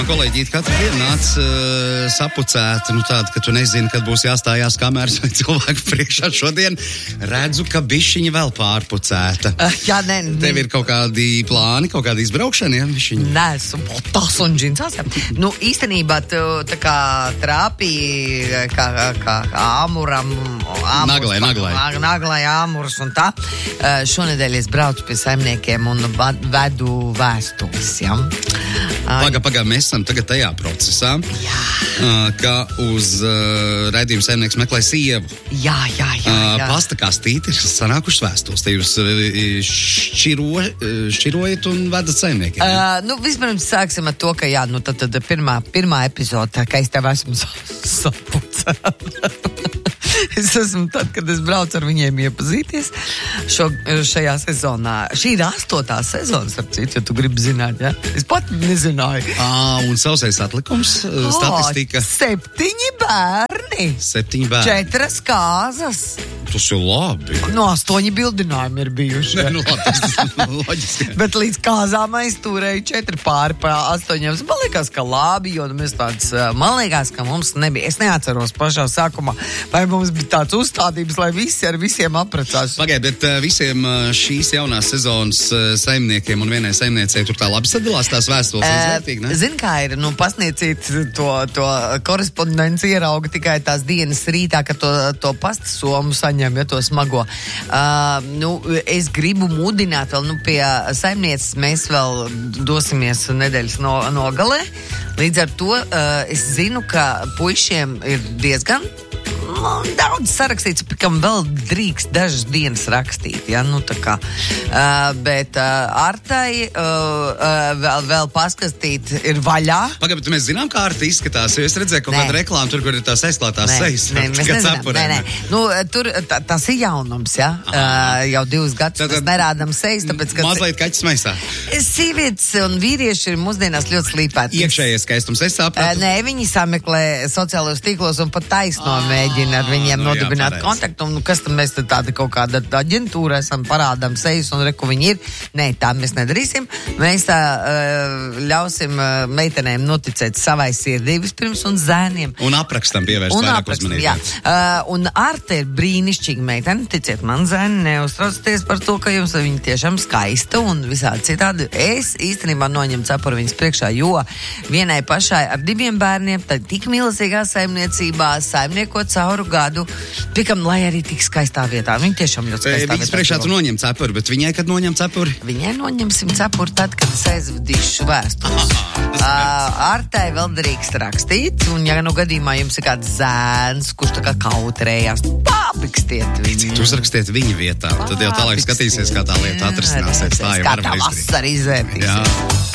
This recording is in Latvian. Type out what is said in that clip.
Kolēģi, katru dienu nāc sapucēta, tāda, ka tu nezini, kad būs jāstājās kameras vai cilvēku priekšā. Šodien redzu, ka bišķiņa vēl pārpucēta. Jā, Tev ir kaut kādi plāni, kaut kādi izbraukšana, ja, bišķiņa? Nē, tas un džinsās. Nu, īstenībā tu tā kā trāpīji kā āmuram. Naglai āmurs un tā. Šonedēļ es braucu pie saimniekiem un vedu vēstules, ja? Paga, mēs esam tagad tajā procesā, ka uz raidījuma saimnieks meklē sievu. Jā. Pasta kastīte ir sanākušas vēstules. Te jūs šķirojat un vedat saimniekiem. Vispirms sāksim ar to, ka tad pirmā epizode, ka es tev esmu sapucēta. Es esmu tad, kad es braucu ar viņiem iepazīties šajā sezonā. Šī ir 8. sezona, starp citu, ja tu gribi zināt, ja? Es pat nezināju. Un sausais atlikums, statistika? 7 bērni. 7 bērni. 4 kāzas. Tas ir labi. 8 bildinājumi ir bijuši. Ja? Loģiski. Bet līdz kāzām aiztūrēju 4 pāri pa 8. Man liekas, ka labi, jo mēs man liekas, ka mums nebija. Es neatceros pašā sākumā, vai mums bija tāds uzstādības, lai visi ar visiem aprecās. Pagaid, bet visiem šīs jaunās sezonas saimniekiem un vienai saimniecei tur tā labi sadalās tās vēstules līdzvērtīgi, ne? Zin kā ir, pasniecīt to korespondenci ierauga tikai tās dienas rītā, ka to pasta somu saņem, ja to smago. Es gribu mudināt vēl, pie saimnieces mēs vēl dosimies nedēļas nogalē. Līdz ar to es zinu, ka puišiem ir diezgan daudz sarakstīts, kam vēl drīkst dažas dienas rakstīt, ja, tā kā. Bet Artai vēl paskatīt ir vaļā. Pagaid, bet mēs zinām, kā Arta izskatās, jo es redzēju kaut kādu reklāmu tur, kur ir tās aizklātās sejas. Mēs nezinām. Tur tas ir jaunums, ja. Jau 2 gadus mēs nerādam sejas, tāpēc, ka... Mazliet kaķis maisā. Sievietes un vīrieši ir mūsdienās ļoti slīpēti. Iekšējais skaistums, es sapratu. Nē, viņi sameklē sociālos tīklos un pat taisno mēģina ar viņiem nodibināt kontaktu, un kas tad mēs tāda kaut kāda aģentūra esam, parādām sejas un reku viņi ir. Nē, tā mēs nedarīsim. Mēs ļausim meitenēm noticēt savai sirdī vispirms un zēniem. Un aprakstam pievērst vairāk uzmanības. Un Arta ir brīnišķīga meitene. Ticiet man, zēni, neuztraucieties par to, ka jums viņa tiešām skaista un visādi citādi. Es īstenībā noņemu cepuru viņas priekšā, jo vienai pašai ar 2 bērniem, tad tik milzīgā saimniecībā saimniekot cauru gadu, pikam, lai arī tik skaistā vietā. Viņa tiešām ļoti skaistā vietā. Viņas priekšā tu noņem cepuri, bet viņai, kad noņem cepuri? Viņai noņemsim cepuri tad, kad es aizvedīšu vēstules. Artai vēl drīkst rakstīt, un ja gadījumā jums ir kāds zēns, kurš tā kā kautrējās, pāpikstiet viņu. Cik tu uzrakstiet viņa vietā, tad jau tālāk skatīsies, kā tā lieta atrisināsies. Tā jau varam izdarīt. Kā tā vasara izvērtīsies.